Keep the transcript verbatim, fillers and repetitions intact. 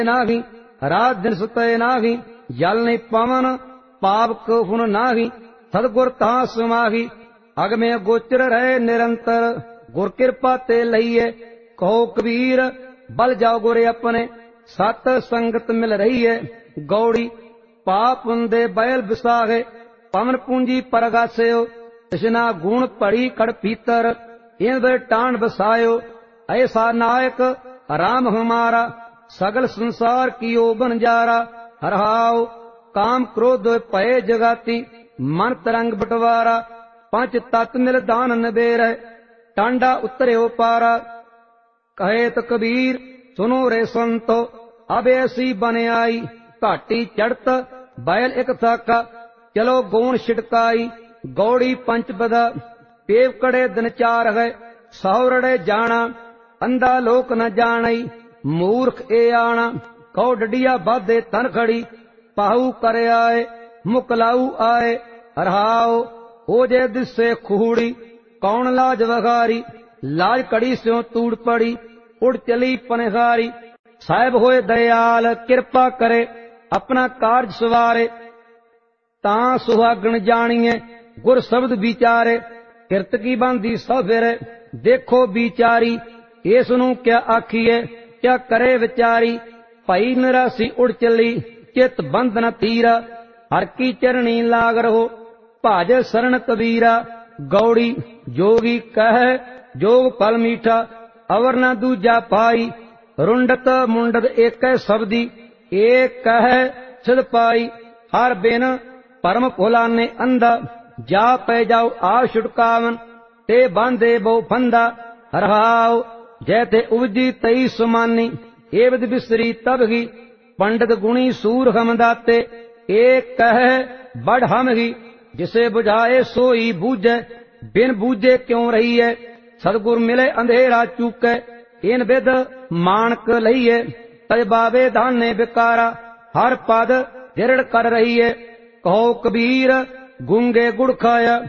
नाही, रात दिन सुते नाही, जल नहीं पवन पाप को फुन नाही, सतगुर तां समाही, अग में गोचर रहे निरंतर, गुर कृपा ते लईए। कहो कबीर बल जाओ गुरे अपने, सत संगत मिल रही है। गौड़ी पाप हुंदे बैल विसागे, पवन पूंजी परगास्यो, तृष्णा गुण पड़ी कड़ पीतर, इन वे टाण बसायो। ऐसा नायक राम हमारा, सगल संसार कियो बनजारा। हरहाओ काम क्रोध भय जगाती, मन तरंग बटवारा, पंच तत् मिल दान नबेर, टांडा उतर्यो पारा। कहे तो कबीर सुनो रे संतो, अब ऐसी बन आई, घाटी चढ़त बैल एक थाका, चलो गौण छिटकाई। गौड़ी पंचपदा पेव कड़े दिन चार है, सौरड़े जाना अंधा लोक न जानई, मूर्ख ए आना। कौ डडिया बाधे तन खड़ी, पाहू कर आए मुकलाऊ आए। हरहाओ हो जे दिसे खूड़ी, कौन लाज वगारी, लाज कड़ी स्यों तूड़ पड़ी, उड़ चली पनहारी। साहिब होए दयाल कृपा करे, अपना कारज सवारे, तां सुहागण जानिए गुर शब्द विचारे। किरत की बांधी सब फिरे, देखो बिचारी, इसनू क्या आखिए क्या करे विचारी। भाई निरासी उड़ चली, चित बंध न तीरा, हर की चरणी लाग रहो, भाज शरण कबीरा। गौड़ी जोगी कह जोग फल मीठा, अवर न दूजा पाई, रुंडत मुंडत एक शब्दी, एक कह सिद पाई। हर बिन परम भुलाने अंधा, जा पै जाओ आ छुटकावन, ते बांधे बहु फंदा। हरहाओ जैथे उपजी तई सुमानी, ए विद बिसरी तब ही, पंडित गुणी सूर हम दाते, एक कह बड़ हम ही। जिसे बुझाए सोई बूझे, बिन बूझे क्यों रही है। सतगुर मिले अंधेरा चूके, इन विद मानक लईए। तज बाबे धाने बिकारा, हर पद दृढ़ कर रही है। कहो कबीर गूंगे गुड़ खाया,